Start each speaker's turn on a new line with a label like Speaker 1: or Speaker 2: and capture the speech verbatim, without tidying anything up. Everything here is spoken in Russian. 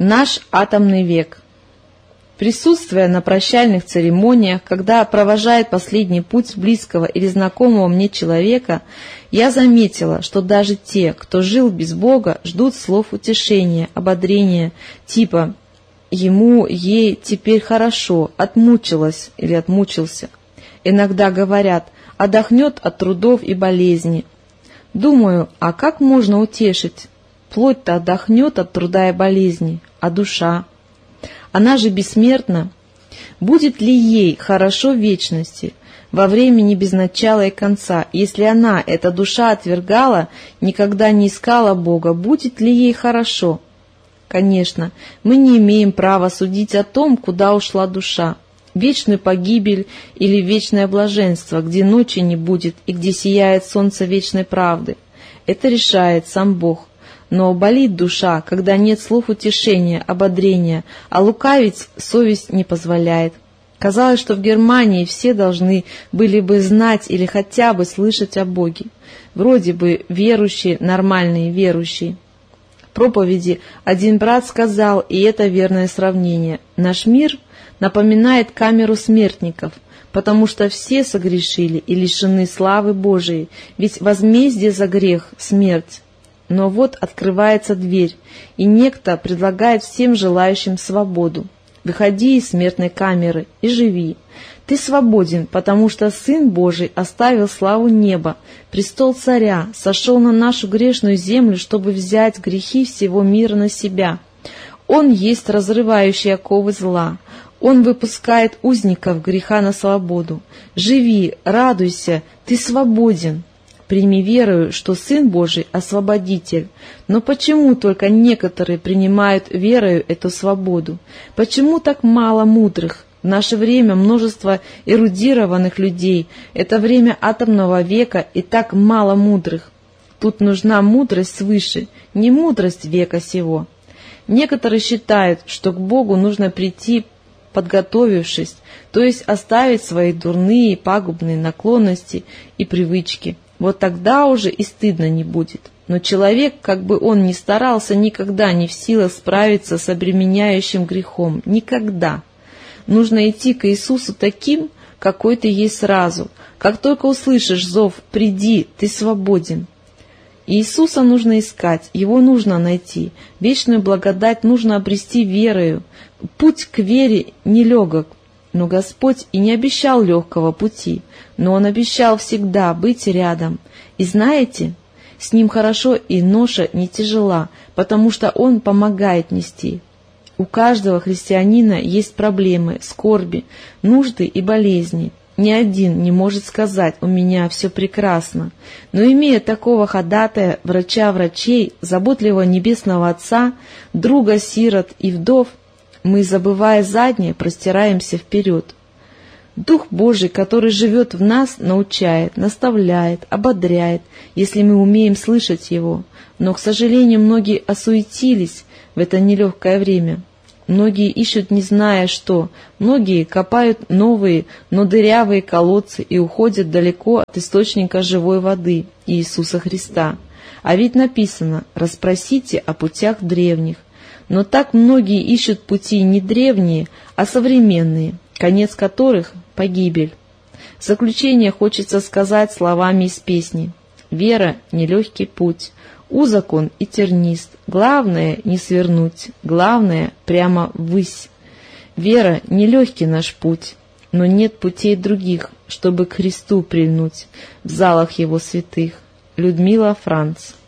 Speaker 1: Наш атомный век. Присутствуя на прощальных церемониях, когда провожает последний путь близкого или знакомого мне человека, я заметила, что даже те, кто жил без Бога, ждут слов утешения, ободрения, типа «ему, ей теперь хорошо, отмучилась или отмучился». Иногда говорят «отдохнет от трудов и болезней». Думаю, а как можно утешить? Плоть-то отдохнет от труда и болезней, а душа? Она же бессмертна. Будет ли ей хорошо в вечности, во времени без начала и конца, если она, эта душа, отвергала, никогда не искала Бога, будет ли ей хорошо? Конечно, мы не имеем права судить о том, куда ушла душа, вечную погибель или вечное блаженство, где ночи не будет и где сияет солнце вечной правды. Это решает сам Бог. Но болит душа, когда нет слов утешения, ободрения, а лукавить совесть не позволяет. Казалось, что в Германии все должны были бы знать или хотя бы слышать о Боге. Вроде бы верующие, нормальные верующие. В проповеди один брат сказал, и это верное сравнение: наш мир напоминает камеру смертников, потому что все согрешили и лишены славы Божией, ведь возмездие за грех — смерть. Но вот открывается дверь, и некто предлагает всем желающим свободу. Выходи из смертной камеры и живи. Ты свободен, потому что Сын Божий оставил славу неба, престол царя, сошел на нашу грешную землю, чтобы взять грехи всего мира на себя. Он есть разрывающий оковы зла. Он выпускает узников греха на свободу. Живи, радуйся, ты свободен. Прими верою, что Сын Божий — освободитель. Но почему только некоторые принимают верою эту свободу? Почему так мало мудрых? В наше время множество эрудированных людей. Это время атомного века, и так мало мудрых. Тут нужна мудрость свыше, не мудрость века сего. Некоторые считают, что к Богу нужно прийти, подготовившись, то есть оставить свои дурные, пагубные наклонности и привычки. Вот тогда уже и стыдно не будет. Но человек, как бы он ни старался, никогда не в силах справиться с обременяющим грехом. Никогда. Нужно идти к Иисусу таким, какой ты есть сразу. Как только услышишь зов «приди», ты свободен. Иисуса нужно искать, Его нужно найти. Вечную благодать нужно обрести верою. Путь к вере нелегок. Но Господь и не обещал легкого пути, но Он обещал всегда быть рядом. И знаете, с Ним хорошо и ноша не тяжела, потому что Он помогает нести. У каждого христианина есть проблемы, скорби, нужды и болезни. Ни один не может сказать «у меня все прекрасно». Но имея такого ходатая, врача врачей, заботливого небесного Отца, друга сирот и вдов, мы, забывая заднее, простираемся вперед. Дух Божий, который живет в нас, научает, наставляет, ободряет, если мы умеем слышать Его. Но, к сожалению, многие осуетились в это нелегкое время. Многие ищут, не зная что. Многие копают новые, но дырявые колодцы и уходят далеко от источника живой воды, Иисуса Христа. А ведь написано «расспросите о путях древних». Но так многие ищут пути не древние, а современные, конец которых — погибель. В заключение хочется сказать словами из песни: «Вера — нелегкий путь, узок он и тернист, главное — не свернуть, главное — прямо ввысь. Вера — нелегкий наш путь, но нет путей других, чтобы к Христу прильнуть в залах Его святых». Людмила Франц.